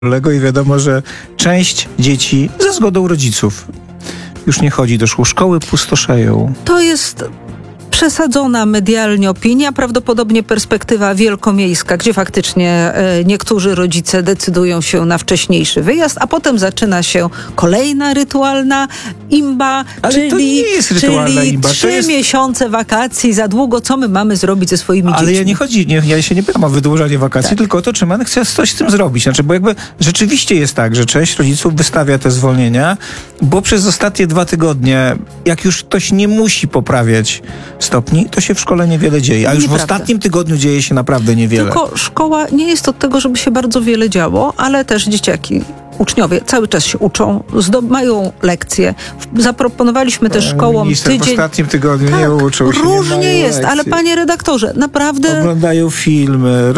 I wiadomo, że część dzieci ze zgodą rodziców już nie chodzi do szkół. Szkoły pustoszeją. To jest przesadzona medialnie opinia, prawdopodobnie perspektywa wielkomiejska, gdzie faktycznie niektórzy rodzice decydują się na wcześniejszy wyjazd, a potem zaczyna się kolejna rytualna imba, Ale to nie jest rytualna imba. 3 miesiące wakacji, za długo, co my mamy zrobić ze swoimi dziećmi? Ale ja się nie pytam o wydłużanie wakacji, tylko o to, czy man chce coś z tym zrobić. Znaczy, bo jakby rzeczywiście jest tak, że część rodziców wystawia te zwolnienia, bo przez ostatnie 2 tygodnie, jak już ktoś nie musi poprawiać stopni, to się w szkole niewiele dzieje. A już w ostatnim tygodniu dzieje się naprawdę niewiele. Tylko szkoła nie jest od tego, żeby się bardzo wiele działo, ale też dzieciaki, uczniowie cały czas się uczą, mają lekcje. Zaproponowaliśmy też szkołom tydzień. W ostatnim tygodniu nie uczą się. Różnie jest, ale panie redaktorze, naprawdę... Oglądają filmy,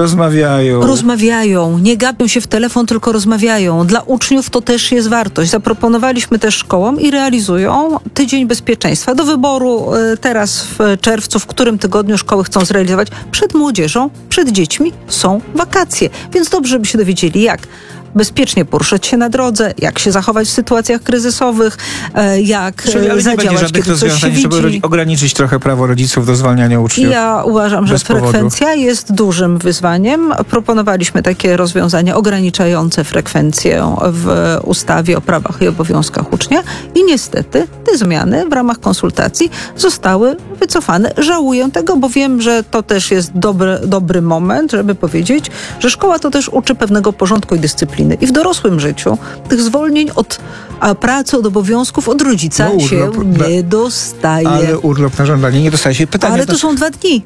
rozmawiają, nie gapią się w telefon, tylko rozmawiają. Dla uczniów to też jest wartość. Zaproponowaliśmy też szkołom i realizują tydzień bezpieczeństwa. Do wyboru teraz w czerwcu, w którym tygodniu szkoły chcą zrealizować. Przed młodzieżą, przed dziećmi są wakacje. Więc dobrze, żeby się dowiedzieli, jak bezpiecznie poruszać się na drodze, jak się zachować w sytuacjach kryzysowych, jak zadziałać, kiedy coś się widzi. Żeby ograniczyć trochę prawo rodziców do zwalniania uczniów. Ja uważam, że frekwencja jest dużym wyzwaniem. Proponowaliśmy takie rozwiązania ograniczające frekwencję w ustawie o prawach i obowiązkach ucznia i niestety te zmiany w ramach konsultacji zostały wycofane. Żałuję tego, bo wiem, że to też jest dobry moment, żeby powiedzieć, że szkoła to też uczy pewnego porządku i dyscypliny. I w dorosłym życiu tych zwolnień od pracy, od obowiązków od rodzica się nie dostaje. Ale urlop na żądanie nie dostaje się. Pytanie, ale to są 2 dni,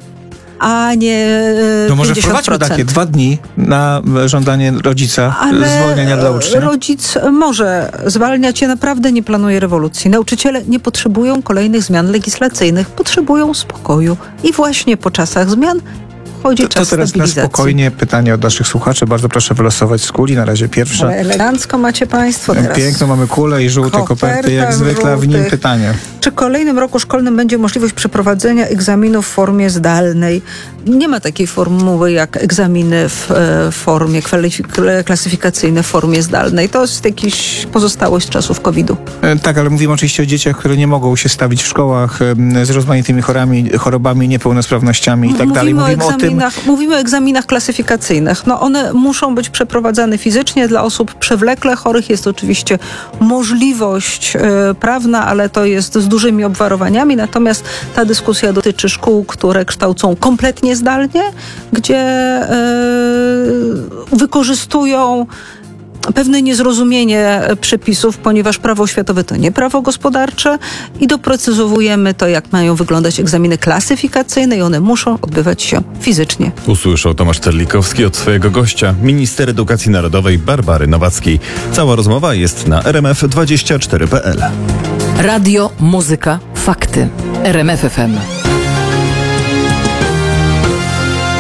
a nie 50%. No może wprowadźmy takie 2 dni na żądanie rodzica zwolnienia dla ucznia. Rodzic może zwalniać. Ja naprawdę nie planuję rewolucji. Nauczyciele nie potrzebują kolejnych zmian legislacyjnych. Potrzebują spokoju. I właśnie po czasach zmian to teraz na spokojnie pytanie od naszych słuchaczy. Bardzo proszę wylosować z kuli. Na razie pierwsza. Ale elegancko macie państwo teraz. Piękno, mamy kulę i żółte koperty, jak zwykle, a w nim pytanie. Czy w kolejnym roku szkolnym będzie możliwość przeprowadzenia egzaminów w formie zdalnej? Nie ma takiej formuły jak egzaminy w formie klasyfikacyjnej, w formie zdalnej. To jest jakaś pozostałość czasów COVID-u. Tak, ale mówimy oczywiście o dzieciach, które nie mogą się stawić w szkołach z rozmaitymi chorobami, niepełnosprawnościami i tak dalej. Mówimy o egzaminach klasyfikacyjnych. No one muszą być przeprowadzane fizycznie. Dla osób przewlekle chorych jest oczywiście możliwość prawna, ale to jest z dużymi obwarowaniami. Natomiast ta dyskusja dotyczy szkół, które kształcą kompletnie zdalnie, gdzie wykorzystują pewne niezrozumienie przepisów, ponieważ prawo oświatowe to nie prawo gospodarcze i doprecyzowujemy to, jak mają wyglądać egzaminy klasyfikacyjne i one muszą odbywać się fizycznie. Usłyszał Tomasz Terlikowski od swojego gościa, minister edukacji narodowej Barbary Nowackiej. Cała rozmowa jest na rmf24.pl. Radio, muzyka, fakty. RMF FM.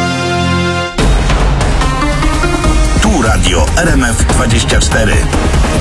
Tu radio RMF24.